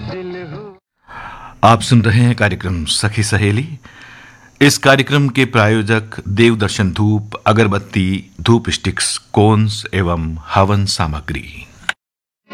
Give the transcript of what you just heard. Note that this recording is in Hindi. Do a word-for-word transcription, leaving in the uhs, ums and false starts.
आप सुन रहे हैं कार्यक्रम सखी सहेली। इस कार्यक्रम के प्रायोजक देवदर्शन धूप, अगरबत्ती, धूप स्टिक्स, कोन्स एवं हवन सामग्री।